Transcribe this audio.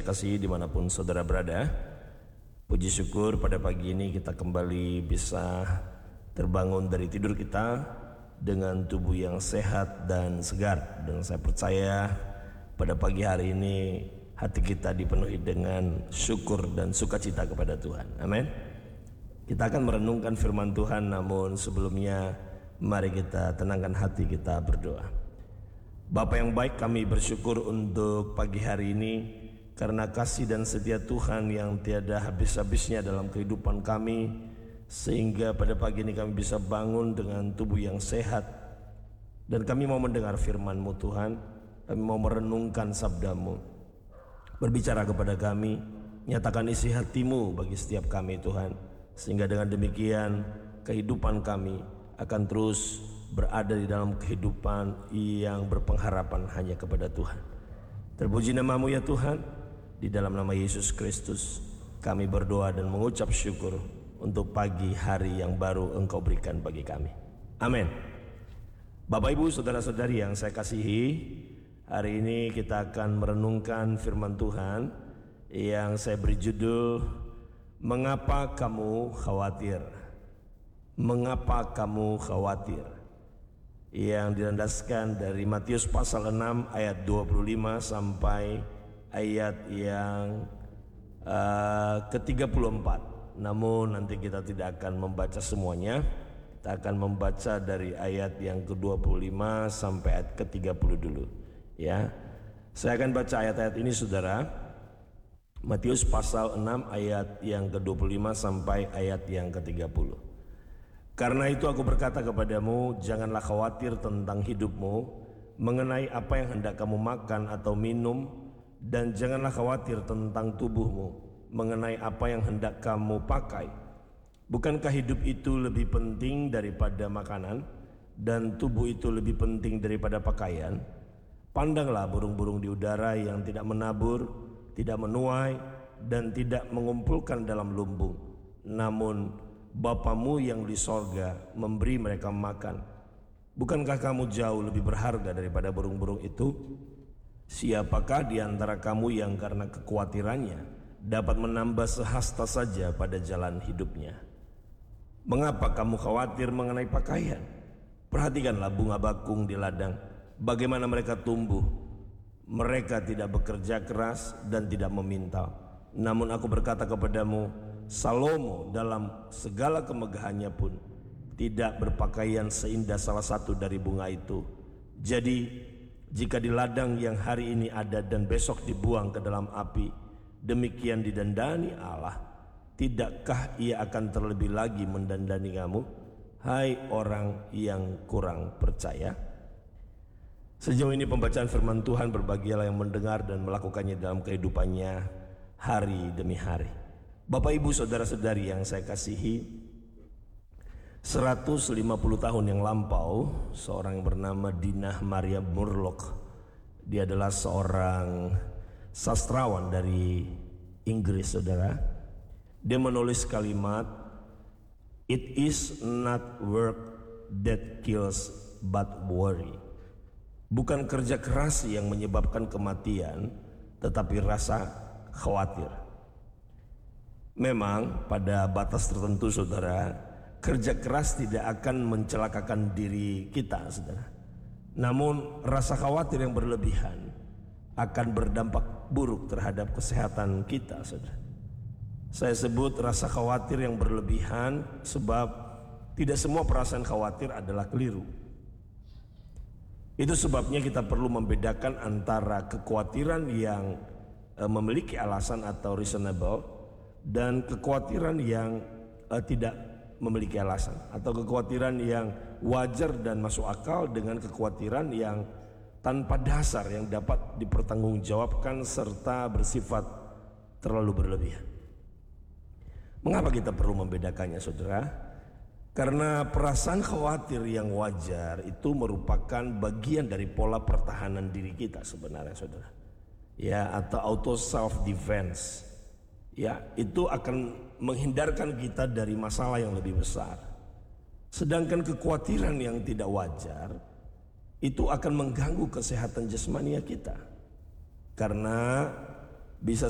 saya kasihi dimanapun saudara berada, puji syukur pada pagi ini kita kembali bisa terbangun dari tidur kita dengan tubuh yang sehat dan segar. Dan saya percaya pada pagi hari ini hati kita dipenuhi dengan syukur dan sukacita kepada Tuhan. Amin. Kita akan merenungkan firman Tuhan, namun sebelumnya mari kita tenangkan hati, kita berdoa. Bapa yang baik, kami bersyukur untuk pagi hari ini karena kasih dan setia Tuhan yang tiada habis-habisnya dalam kehidupan kami, sehingga pada pagi ini kami bisa bangun dengan tubuh yang sehat. Dan kami mau mendengar firman-Mu Tuhan, kami mau merenungkan sabda-Mu. Berbicara kepada kami, nyatakan isi hati-Mu bagi setiap kami Tuhan, sehingga dengan demikian kehidupan kami akan terus berada di dalam kehidupan yang berpengharapan hanya kepada Tuhan. Terpuji nama-Mu ya Tuhan. Di dalam nama Yesus Kristus kami berdoa dan mengucap syukur untuk pagi hari yang baru Engkau berikan bagi kami. Amin. Bapak Ibu saudara-saudari yang saya kasihi, hari ini kita akan merenungkan firman Tuhan yang saya beri judul Mengapa Kamu Khawatir? Mengapa Kamu Khawatir? Yang dilandaskan dari Matius pasal 6 ayat 25 sampai ayat yang ke-34. Namun nanti kita tidak akan membaca semuanya. Kita akan membaca dari ayat yang ke-25 sampai ayat ke-30 dulu. Ya, saya akan baca ayat-ayat ini saudara. Matius pasal 6 ayat yang ke-25 sampai ayat yang ke-30. Karena itu aku berkata kepadamu, janganlah khawatir tentang hidupmu, mengenai apa yang hendak kamu makan atau minum, dan janganlah khawatir tentang tubuhmu, mengenai apa yang hendak kamu pakai. Bukankah hidup itu lebih penting daripada makanan, dan tubuh itu lebih penting daripada pakaian? Pandanglah burung-burung di udara yang tidak menabur, tidak menuai, dan tidak mengumpulkan dalam lumbung, namun Bapamu yang di sorga memberi mereka makan. Bukankah kamu jauh lebih berharga daripada burung-burung itu? Siapakah di antara kamu yang karena kekhawatirannya dapat menambah sehasta saja pada jalan hidupnya? Mengapa kamu khawatir mengenai pakaian? Perhatikanlah bunga bakung di ladang, bagaimana mereka tumbuh. Mereka tidak bekerja keras dan tidak meminta. Namun aku berkata kepadamu, Salomo dalam segala kemegahannya pun tidak berpakaian seindah salah satu dari bunga itu. Jadi jika di ladang yang hari ini ada dan besok dibuang ke dalam api, demikian didandani Allah, tidakkah ia akan terlebih lagi mendandani kamu, hai orang yang kurang percaya? Sejauh ini pembacaan firman Tuhan, berbahagialah yang mendengar dan melakukannya dalam kehidupannya hari demi hari. Bapak Ibu saudara-saudari yang saya kasihi, 150 tahun yang lampau, seorang yang bernama Dinah Maria Murlock, dia adalah seorang sastrawan dari Inggris saudara. Dia menulis kalimat, "It is not work that kills but worry." Bukan kerja keras yang menyebabkan kematian, tetapi rasa khawatir. Memang pada batas tertentu saudara, kerja keras tidak akan mencelakakan diri kita saudara. Namun rasa khawatir yang berlebihan akan berdampak buruk terhadap kesehatan kita saudara. Saya sebut rasa khawatir yang berlebihan sebab tidak semua perasaan khawatir adalah keliru. Itu sebabnya kita perlu membedakan antara kekhawatiran yang memiliki alasan atau reasonable dan kekhawatiran yang tidak memiliki alasan, atau kekhawatiran yang wajar dan masuk akal dengan kekhawatiran yang tanpa dasar yang dapat dipertanggungjawabkan serta bersifat terlalu berlebihan. Mengapa kita perlu membedakannya saudara? Karena perasaan khawatir yang wajar itu merupakan bagian dari pola pertahanan diri kita sebenarnya saudara, ya, atau auto self defense. Ya, itu akan menghindarkan kita dari masalah yang lebih besar. Sedangkan kekhawatiran yang tidak wajar itu akan mengganggu kesehatan jasmania kita, karena bisa